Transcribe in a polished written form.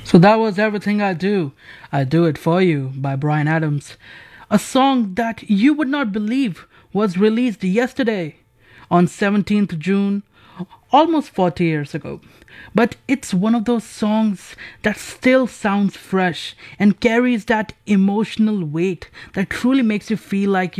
So that was Everything I Do. I Do It For You by Brian Adams. A song that you would not believe was released yesterday on 17th June, almost 40 years ago. But it's one of those songs that still sounds fresh and carries that emotional weight that truly makes you feel like